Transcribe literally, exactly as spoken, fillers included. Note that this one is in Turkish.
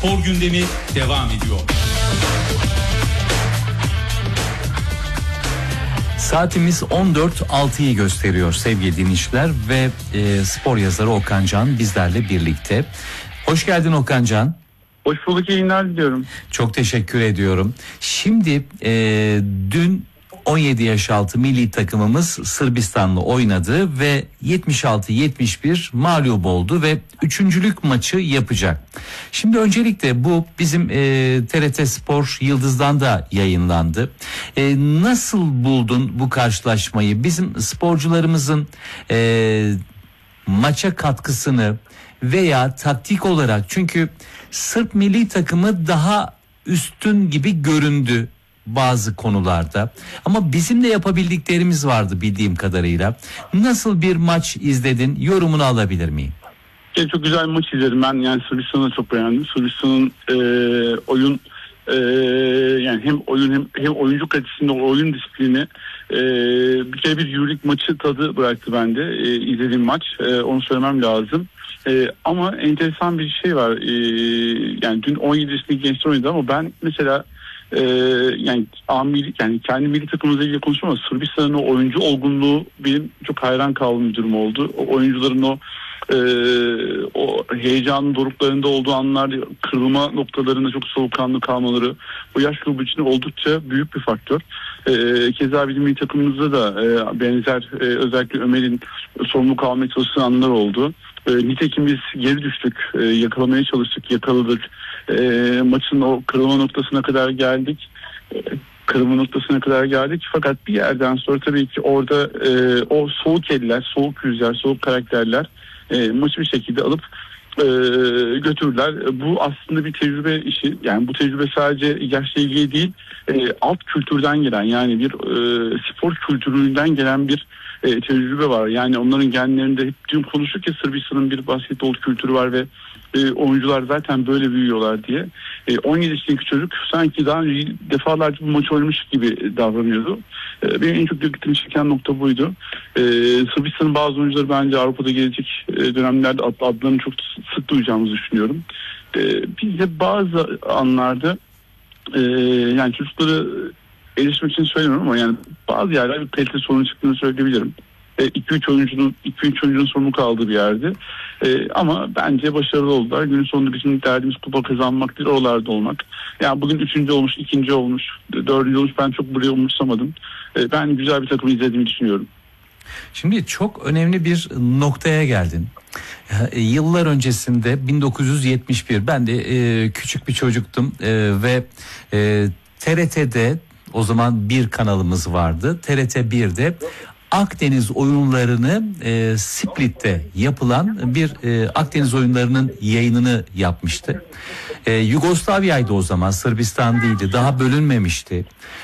spor gündemi devam ediyor. Saatimiz on dört altıyı gösteriyor sevgili dinleyiciler ve e, spor yazarı Okan Can bizlerle birlikte. Hoş geldin Okan Can. Hoş bulduk, yayınlar diliyorum. Çok teşekkür ediyorum. Şimdi e, dün on yedi yaş altı milli takımımız Sırbistan'la oynadı ve yetmiş altı yetmiş bir mağlup oldu ve üçüncülük maçı yapacak. Şimdi öncelikle bu bizim e, T R T Spor Yıldız'dan da yayınlandı. E, nasıl buldun bu karşılaşmayı? Bizim sporcularımızın e, maça katkısını veya taktik olarak, çünkü Sırp milli takımı daha üstün gibi göründü bazı konularda. Ama bizim de yapabildiklerimiz vardı bildiğim kadarıyla. Nasıl bir maç izledin? Yorumunu alabilir miyim? E, çok güzel bir maç izledim ben. Yani Sırbistan'ı çok beğendim. Sırbistan'ın e, oyun e, yani hem oyun hem, hem oyuncu kalitesinde oyun disiplini e, bir kere bir Euroleague maçı tadı bıraktı bende. E, izlediğim maç. E, onu söylemem lazım. E, ama enteresan bir şey var. E, yani dün on yedi yaşındaki gençler oynadı ama ben mesela Ee, yani amili, yani kendi milli takımımızla ilgili konuşmam ama Sırbistan'ın o oyuncu olgunluğu benim çok hayran kaldığım bir durum oldu. O oyuncuların o e, o heyecanın doruklarında olduğu anlar, kırılma noktalarında çok soğukkanlı kalmaları o yaş grubu için oldukça büyük bir faktör. E, keza bizim milli takımımızda da e, benzer e, özellikle Ömer'in sorumluluk almaya çalıştığı anlar oldu. E, nitekim biz geri düştük, e, yakalamaya çalıştık, yakaladık. E, maçın o kırılma noktasına kadar geldik. E, kırılma noktasına kadar geldik. Fakat bir yerden sonra tabii ki orada e, o soğuk eller, soğuk yüzler, soğuk karakterler e, maçı bir şekilde alıp e, götürdüler. Bu aslında bir tecrübe işi. Yani bu tecrübe sadece yaşla ilgili değil, e, alt kültürden gelen, yani bir e, spor kültüründen gelen bir e, tecrübe var. Yani onların genlerinde hep dün konuştuk ya, Sırbistan'ın bir basketbol kültürü var ve e, oyuncular zaten böyle büyüyorlar diye. E, on yedi yaşındaki çocuk sanki daha önce defalarca bu maçı oynamış gibi davranıyordu. E, benim en çok dikkatimi çeken nokta buydu. E, Sırbistan'ın bazı oyuncuları bence Avrupa'da gelecek e, dönemlerde ad, adlarını çok sık duyacağımızı düşünüyorum. E, biz de bazı anlarda e, yani çocukları eleştirmek için söylemiyorum ama yani bazı yerler bir kalite sorunu çıktığını söyleyebilirim. iki üç oyuncunun iki üç oyuncunun sorumluluk aldığı bir yerdi. E, ama bence başarılı oldular. Günün sonunda bizim derdimiz kupa kazanmak değil, oralarda olmak. Yani bugün üçüncü olmuş, ikinci olmuş, dördüncü olmuş, ben çok buraya umursamadım. E, ben güzel bir takım izlediğimi düşünüyorum. Şimdi çok önemli bir noktaya geldin. Yıllar öncesinde bin dokuz yüz yetmiş bir, ben de e, küçük bir çocuktum e, ve e, T R T'de o zaman bir kanalımız vardı. T R T bir'de Akdeniz oyunlarını e, Split'te yapılan bir e, Akdeniz oyunlarının yayınını yapmıştı. E, Yugoslavya'ydı o zaman, Sırbistan değildi, daha bölünmemişti.